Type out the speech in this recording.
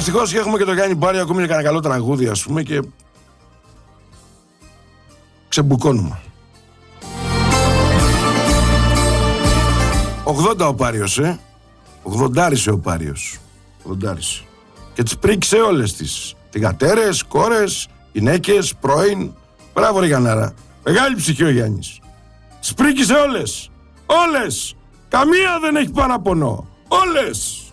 ευτυχώς και έχουμε και το Γιάννη Μπάρια ακόμη για κανένα καλό τραγούδι, ας πούμε, και ξεμπουκώνουμε. 80 ο Πάριος, 80 ο Πάριος. 80. Και τις πρίξε όλες τις. Θυγατέρες, κόρες, γυναίκες, πρώην. Μπράβο ρε Γιαννάρα. Μεγάλη ψυχή ο Γιάννης. Τις πρίκησε όλες. Όλες. Καμία δεν έχει παραπονό. Όλες.